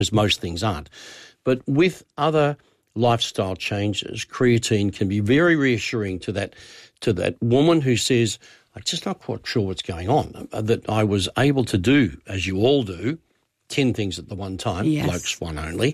as most things aren't. But with other lifestyle changes, creatine can be very reassuring to that woman who says, I'm just not quite sure what's going on, that I was able to do, as you all do, 10 things at the one time, yes. Blokes one only,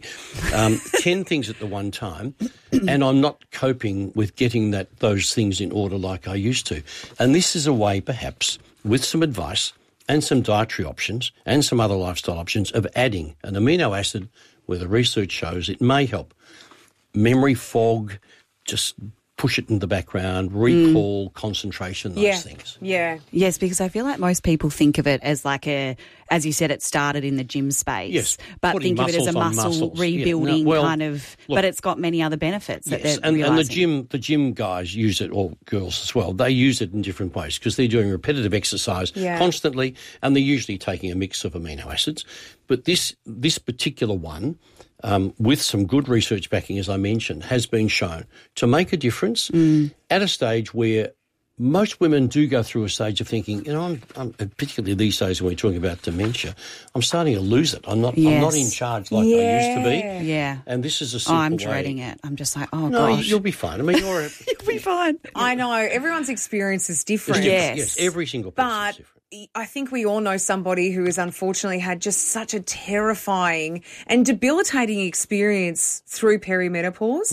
10 things at the one time, and I'm not coping with getting those things in order like I used to. And this is a way, perhaps, with some advice and some dietary options and some other lifestyle options, of adding an amino acid where the research shows it may help. Memory fog, just push it in the background, recall, concentration, those things. Yeah. Yes, because I feel like most people think of it as like as you said, it started in the gym space. Yes. But think of it as a muscle rebuilding kind of, look, but it's got many other benefits that they're and realising. the gym guys use it, or girls as well, they use it in different ways because they're doing repetitive exercise constantly, and they're usually taking a mix of amino acids. But this particular one, with some good research backing, as I mentioned, has been shown to make a difference at a stage where most women do go through a stage of thinking, I'm particularly these days when we're talking about dementia, I'm starting to lose it. I'm not in charge like I used to be. Yeah. And this is a simple way. I'm dreading it. I'm just like, gosh. No, you'll be fine. I mean, you'll be fine. I know. Everyone's experience is different. Yes, every single person is different. I think we all know somebody who has unfortunately had just such a terrifying and debilitating experience through perimenopause.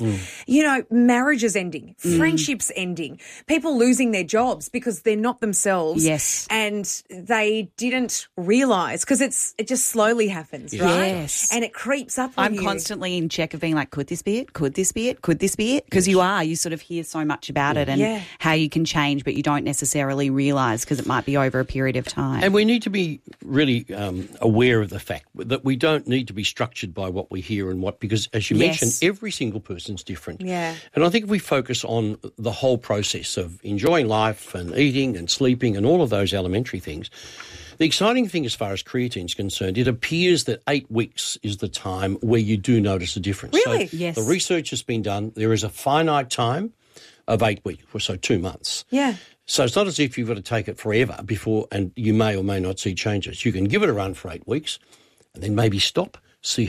Marriages ending, friendships ending, people losing their jobs because they're not themselves. Yes. And they didn't realise, because it just slowly happens, right? Yes. And it creeps up on you. I'm constantly in check of being like, could this be it? Could this be it? Could this be it? Because you sort of hear so much about it and how you can change, but you don't necessarily realise because it might be over a period of time. And we need to be really aware of the fact that we don't need to be structured by what we hear and because, as you mentioned, every single person's different. Yeah. And I think if we focus on the whole process of enjoying life and eating and sleeping and all of those elementary things, the exciting thing as far as creatine is concerned, it appears that 8 weeks is the time where you do notice a difference. Really? So yes. The research has been done. There is a finite time of 8 weeks, or so 2 months. Yeah. So it's not as if you've got to take it forever before, and you may or may not see changes. You can give it a run for 8 weeks and then maybe stop, see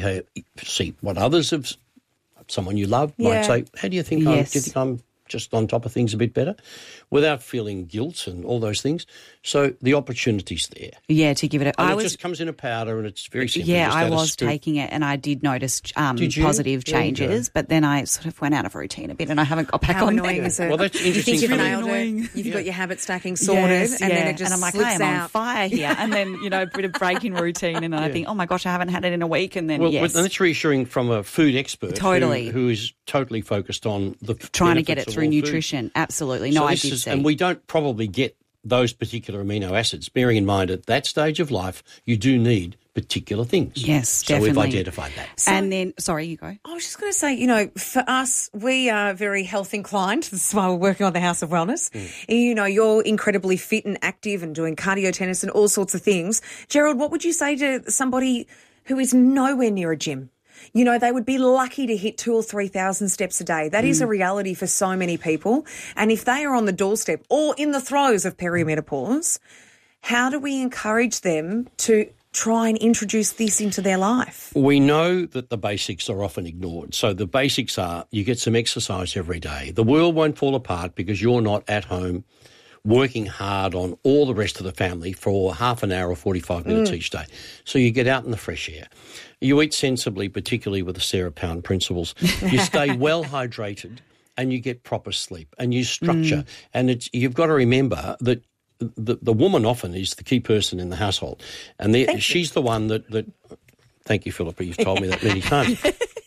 what others have, someone you love might say, how do you think do you think I'm just on top of things a bit better, without feeling guilt and all those things. So the opportunity's there. Yeah, to give it it just comes in a powder and it's very simple. Yeah, I was taking it and I did notice positive changes, but then I sort of went out of routine a bit and I haven't got back on annoying there. Is it? Well, that's interesting. You think you've nailed annoying. it, you've got your habit stacking sorted, and then it just and I'm like, slips I'm out. on fire here. And then, a bit of break in routine and then I think, oh my gosh, I haven't had it in a week. And then, and that's reassuring from a food expert who is totally focused on the trying to get it through nutrition. Absolutely. No, I did see. And we don't probably get those particular amino acids, bearing in mind at that stage of life, you do need particular things. Yes, definitely. So we've identified that. And then, sorry, you go. I was just going to say, for us, we are very health inclined. That's why we're working on the House of Wellness. You're incredibly fit and active and doing cardio tennis and all sorts of things. Gerald, what would you say to somebody who is nowhere near a gym? They would be lucky to hit 2,000 or 3,000 steps a day. That is a reality for so many people. And if they are on the doorstep or in the throes of perimenopause, how do we encourage them to try and introduce this into their life? We know that the basics are often ignored. So the basics are you get some exercise every day. The world won't fall apart because you're not at home working hard on all the rest of the family for half an hour or 45 minutes each day. So you get out in the fresh air. You eat sensibly, particularly with the Sarah Pound principles. You stay well hydrated and you get proper sleep and you structure. And you've got to remember that the woman often is the key person in the household. And she's the one that thank you, Philippa, you've told me that many times.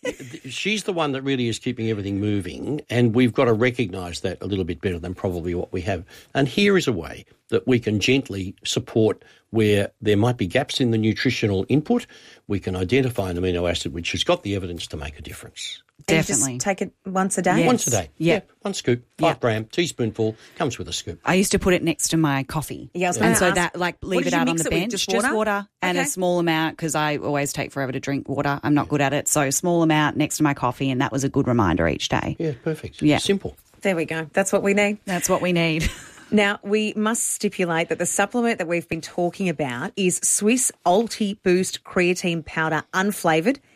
She's the one that really is keeping everything moving, and we've got to recognise that a little bit better than probably what we have. And here is a way that we can gently support where there might be gaps in the nutritional input. We can identify an amino acid which has got the evidence to make a difference. Definitely. Just take it once a day? Yes. Once a day. Yeah. 1 scoop, 5 gram, teaspoonful, comes with a scoop. I used to put it next to my coffee. Yeah, I was and going so to ask, that, leave it out on the bench. Just water and a small amount because I always take forever to drink water. I'm not good at it. So a small amount next to my coffee, and that was a good reminder each day. Yeah, perfect. Yeah. Simple. There we go. That's what we need. That's what we need. Now, we must stipulate that the supplement that we've been talking about is Swiss Ulti Boost Creatine Powder Unflavoured.